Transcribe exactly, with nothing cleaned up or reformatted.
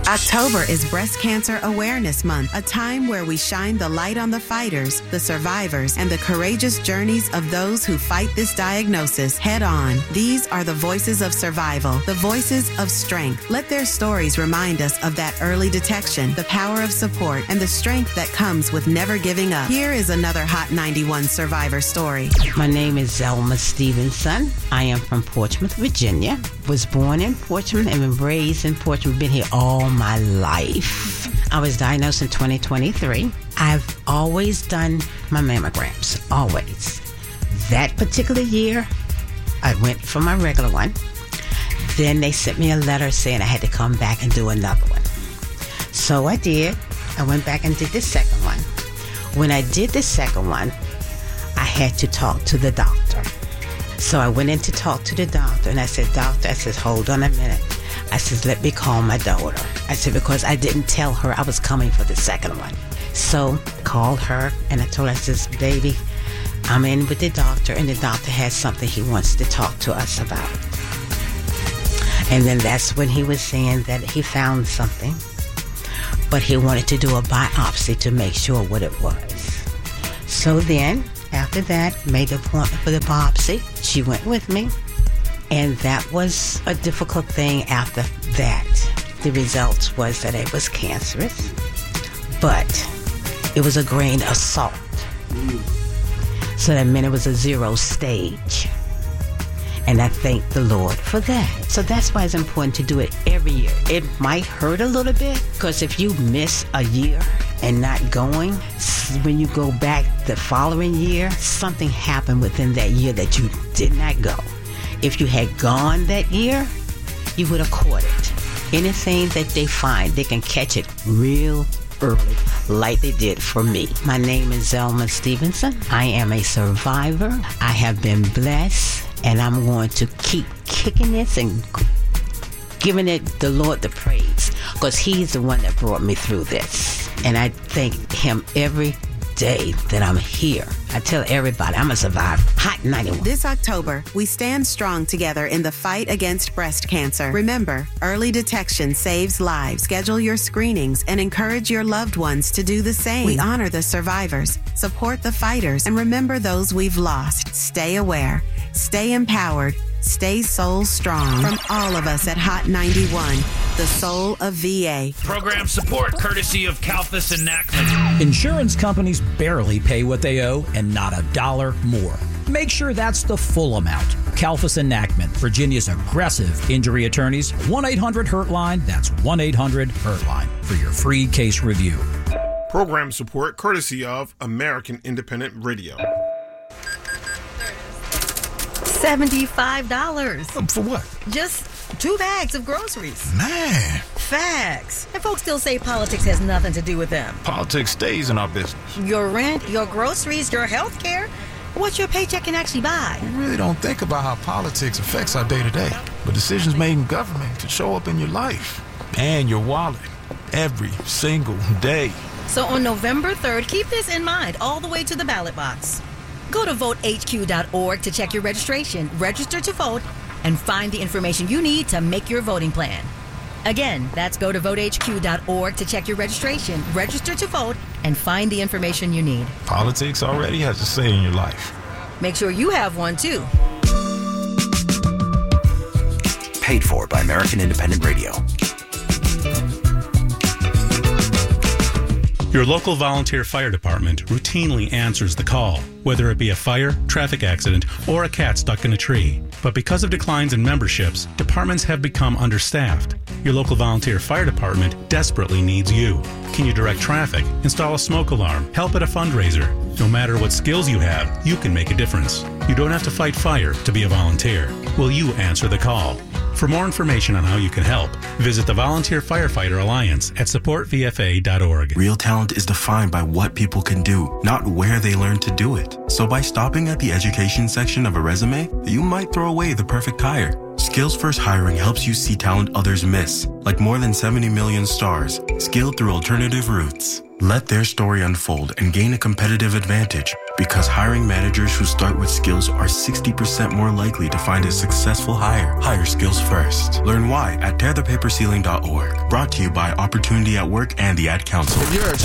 October is Breast Cancer Awareness Month, a time where we shine the light on the fighters, the survivors, and the courageous journeys of those who fight this diagnosis head on. These are the voices of survival, the voices of strength. Let their stories remind us of that early detection, the power of support, and the strength that comes with never giving up. Here is another Hot ninety-one survivor story. My name is Zelma Stevenson. I am from Portsmouth, Virginia. Was born in Portsmouth and been raised in Portsmouth. Been here all my life. I was diagnosed in twenty twenty-three. I've always done my mammograms, always. That particular year, I went for my regular one. Then they sent me a letter saying I had to come back and do another one. So I did. I went back and did the second one. When I did the second one, I had to talk to the doctor. So I went in to talk to the doctor, and I said, Doctor, I said, hold on a minute. I said, let me call my daughter. I said, because I didn't tell her I was coming for the second one. So called her, and I told her, I says, baby, I'm in with the doctor, and the doctor has something he wants to talk to us about. And then that's when he was saying that he found something, but he wanted to do a biopsy to make sure what it was. So then, after that, made the appointment for the biopsy. She went with me, and that was a difficult thing after that. The results was that it was cancerous, but it was a grain of salt. So that meant it was a zero stage. And I thank the Lord for that. So that's why it's important to do it every year. It might hurt a little bit, because if you miss a year and not going, when you go back the following year, something happened within that year that you did not go. If you had gone that year, you would have caught it. Anything that they find, they can catch it real early, like they did for me. My name is Zelma Stevenson. I am a survivor. I have been blessed, and I'm going to keep kicking this and giving it the Lord the praise, because he's the one that brought me through this. And I thank him every day that I'm here. I tell everybody I'm a survivor. Hot ninety-one. This October, we stand strong together in the fight against breast cancer. Remember, early detection saves lives. Schedule your screenings and encourage your loved ones to do the same. We honor the survivors, support the fighters, and remember those we've lost. Stay aware, stay empowered, stay soul strong. From all of us at Hot ninety-one, the soul of V A. Program support courtesy of Kalfas and Nachman. Insurance companies barely pay what they owe, and not a dollar more. Make sure that's the full amount. Kalfas and Nachman, Virginia's aggressive injury attorneys. one eight hundred hurt line. That's one eight hundred hurt line for your free case review. Program support courtesy of American Independent Radio. seventy-five dollars. For what? Just two bags of groceries. Man. Facts. And folks still say politics has nothing to do with them. Politics stays in our business. Your rent, your groceries, your health care. What your paycheck can actually buy. We really don't think about how politics affects our day-to-day. But decisions made in government can show up in your life and your wallet every single day. So on November third, keep this in mind all the way to the ballot box. Go to vote H Q dot org to check your registration, register to vote, and find the information you need to make your voting plan. Again, that's go to vote H Q dot org to check your registration, register to vote, and find the information you need. Politics already has a say in your life. Make sure you have one, too. Paid for by American Independent Radio. Your local volunteer fire department routinely answers the call, whether it be a fire, traffic accident, or a cat stuck in a tree. But because of declines in memberships, departments have become understaffed. Your local volunteer fire department desperately needs you. Can you direct traffic, install a smoke alarm, help at a fundraiser? No matter what skills you have, you can make a difference. You don't have to fight fire to be a volunteer. Will you answer the call? For more information on how you can help, visit the Volunteer Firefighter Alliance at support v f a dot org. Real talent is defined by what people can do, not where they learn to do it. So by stopping at the education section of a resume, you might throw away the perfect hire. Skills First Hiring helps you see talent others miss, like more than seventy million stars, skilled through alternative routes. Let their story unfold and gain a competitive advantage Because hiring managers who start with skills are sixty percent more likely to find a successful hire. Hire skills first. Learn why at tear the paper ceiling dot org. Brought to you by Opportunity at Work and the Ad Council. If you're a